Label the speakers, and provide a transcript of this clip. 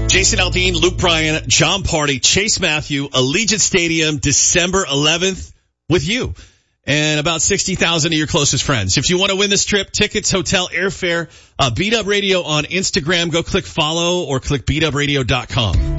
Speaker 1: Jason Aldean, Luke Bryan, John Party, Chase Matthew, Allegiant Stadium, December 11th with you and about 60,000 of your closest friends. If you want to win this trip, tickets, hotel, airfare, Beat Up Radio on Instagram. Go click follow or click beatupradio.com.